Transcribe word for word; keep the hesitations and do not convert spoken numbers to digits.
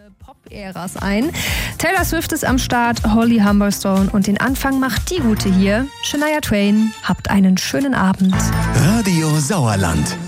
Pop-Äras ein. Taylor Swift ist am Start, Holly Humberstone und den Anfang macht die Gute hier, Shania Twain. Habt einen schönen Abend. Radio Sauerland.